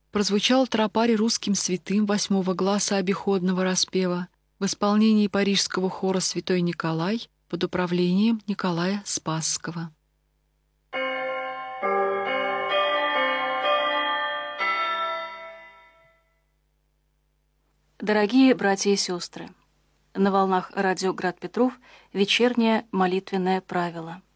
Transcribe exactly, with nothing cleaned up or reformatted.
прозвучал тропарь русским святым восьмого гласа обиходного распева в исполнении парижского хора «Святой Николай» под управлением Николая Спасского. Дорогие братья и сестры, на волнах радио «Град Петров» вечернее молитвенное правило.